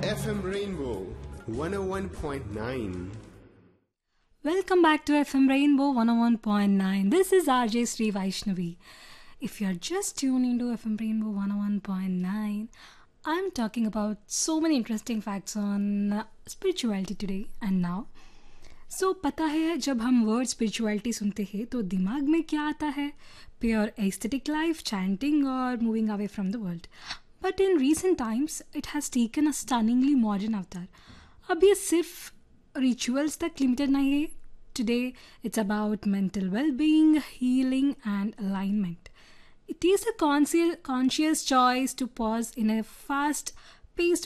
FM Rainbow 101.9. Welcome back to FM Rainbow 101.9. This is RJ Sri Vaishnavi. If you're just tuning to FM Rainbow 101.9, I'm talking about so many interesting facts on spirituality today and now. So पता है जब हम word spirituality सुनते हैं तो दिमाग में क्या आता है? प्योर एस्थेटिक लाइफ, चैंटिंग और moving away from the world. But in recent times it has taken a stunningly modern अवतार. अब ये सिर्फ रिचुअल्स तक लिमिटेड नहीं है. Today it's about mental well-being, healing and alignment. It is a conscious choice to pause in a fast-paced